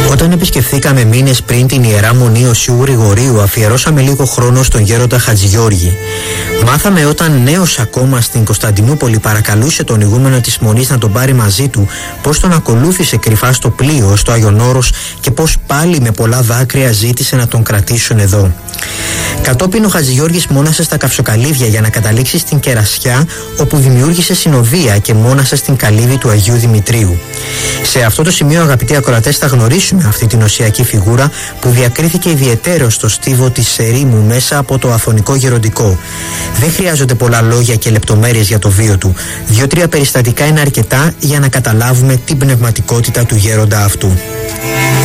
Όταν επισκεφθήκαμε μήνες πριν την Ιερά Μονή Οσίου Γρηγορίου, αφιερώσαμε λίγο χρόνο στον γέροντα Χατζηγιώργη. Μάθαμε όταν νέος ακόμα στην Κωνσταντινούπολη παρακαλούσε τον ηγούμενο της Μονής να τον πάρει μαζί του, πως τον ακολούθησε κρυφά στο πλοίο στο Άγιον Όρος και πως πάλι με πολλά δάκρυα ζήτησε να τον κρατήσουν εδώ. Κατόπιν ο Χατζηγιώργης μόνασε στα Καυσοκαλύβια για να καταλήξει στην Κερασιά, όπου δημιούργησε συνοδεία και μόνασε στην καλύβη του Αγίου Δημητρίου. Σε αυτό το σημείο, αγαπητοί ακροατές, θα γνωρίσουμε αυτή την οσιακή φιγούρα που διακρίθηκε ιδιαιτέρως στο στίβο της ερήμου μέσα από το Αθωνικό Γεροντικό. Δεν χρειάζονται πολλά λόγια και λεπτομέρειες για το βίο του. 2-3 περιστατικά είναι αρκετά για να καταλάβουμε την πνευματικότητα του γέροντα αυτού.